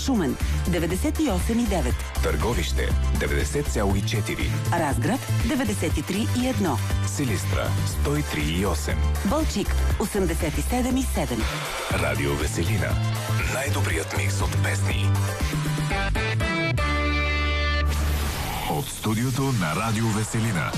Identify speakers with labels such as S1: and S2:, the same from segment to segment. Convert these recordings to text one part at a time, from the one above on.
S1: Шумен 98,9,
S2: Търговище 90,4,
S1: Разград 93,1,
S2: Силистра 103,8,
S1: Балчик 87,7.
S2: Радио Веселина. Най-добрият микс от песни. От студиото на Радио Веселина.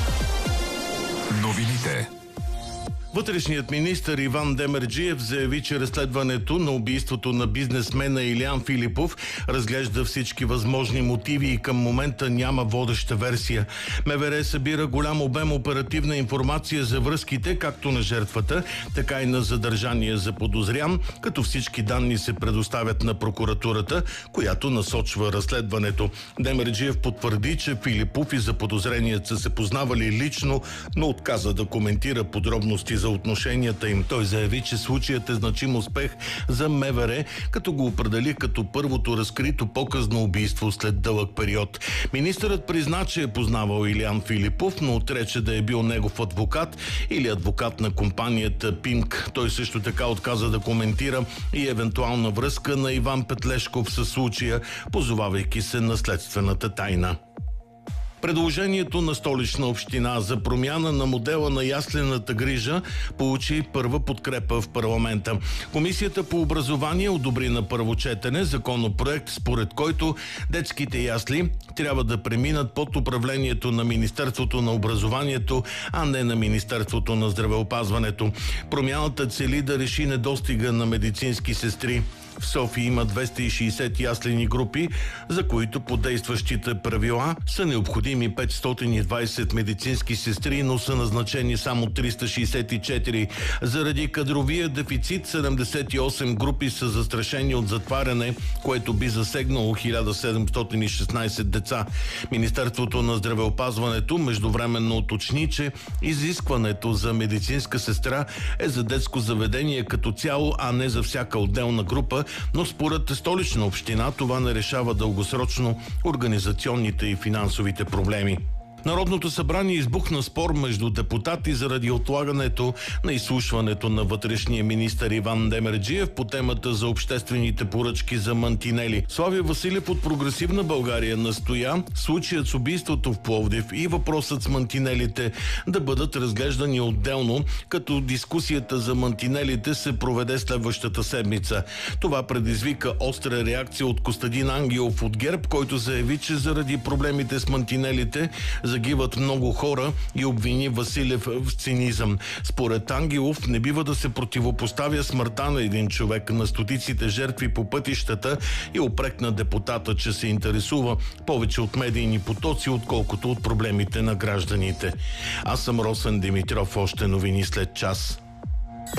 S2: Новините.
S3: Вътрешният министър Иван Демерджиев заяви, че разследването на убийството на бизнесмена Илиян Филипов разглежда всички възможни мотиви и към момента няма водеща версия. МВР събира голям обем оперативна информация за връзките както на жертвата, така и на задържания заподозрян, като всички данни се предоставят на прокуратурата, която насочва разследването. Демерджиев потвърди, че Филипов и заподозреният са се познавали лично, но отказа да коментира подробности за отношенията им. Той заяви, че случаят е значим успех за МВР, като го определи като първото разкрито показно убийство след дълъг период. Министърът призна, че е познавал Илиян Филипов, но отрече да е бил негов адвокат или адвокат на компанията ПИМК. Той също така отказа да коментира и евентуална връзка на Иван Петлешков със случая, позовавайки се на следствената тайна. Предложението на Столична община за промяна на модела на яслената грижа получи първа подкрепа в парламента. Комисията по образование одобри на първо четене законопроект, според който детските ясли трябва да преминат под управлението на Министерството на образованието, а не на Министерството на здравеопазването. Промяната цели да реши недостига на медицински сестри. В София има 260 яслени групи, за които по действащите правила са необходими 520 медицински сестри, но са назначени само 364. Заради кадровия дефицит 78 групи са застрашени от затваряне, което би засегнало 1716 деца. Министерството на здравеопазването междувременно уточни, че изискването за медицинска сестра е за детско заведение като цяло, а не за всяка отделна група, но според Столична община това не решава дългосрочно организационните и финансовите проблеми. Народното събрание избухна спор между депутати заради отлагането на изслушването на вътрешния министър Иван Демерджиев по темата за обществените поръчки за мантинели. Слави Василев от Прогресивна България настоя случаят с убийството в Пловдив и въпросът с мантинелите да бъдат разглеждани отделно, като дискусията за мантинелите се проведе следващата седмица. Това предизвика остра реакция от Костадин Ангелов от ГЕРБ, който заяви, че заради проблемите с мантинелите загиват много хора и обвини Василев в цинизъм. Според Ангелов не бива да се противопоставя смъртта на един човек на стотиците жертви по пътищата и упрекна депутата, че се интересува повече от медийни потоци, отколкото от проблемите на гражданите. Аз съм Росен Димитров, още новини след час.